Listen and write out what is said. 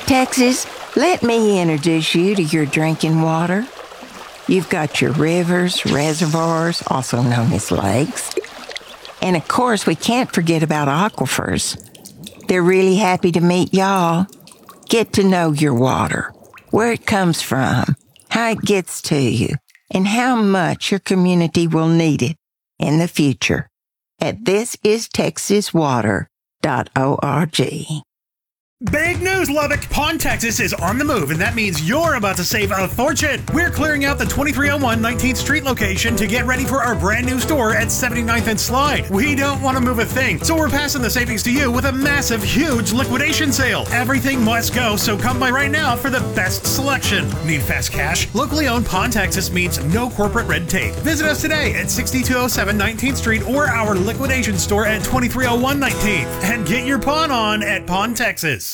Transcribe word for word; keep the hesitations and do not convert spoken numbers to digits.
Texas, let me introduce you to your drinking water. You've got your rivers, reservoirs, also known as lakes. And of course, we can't forget about aquifers. They're really happy to meet y'all. Get to know your water, where it comes from, how it gets to you, and how much your community will need it in the future at this is texas water dot org. Big news, Lubbock! Pawn Texas is on the move, and that means you're about to save a fortune. We're clearing out the twenty-three oh one nineteenth Street location to get ready for our brand new store at seventy-ninth and Slide. We don't want to move a thing, so we're passing the savings to you with a massive, huge liquidation sale. Everything must go, so come by right now for the best selection. Need fast cash? Locally owned Pawn Texas means no corporate red tape. Visit us today at sixty-two oh seven nineteenth Street or our liquidation store at twenty-three oh one nineteenth, and get your pawn on at Pawn Texas.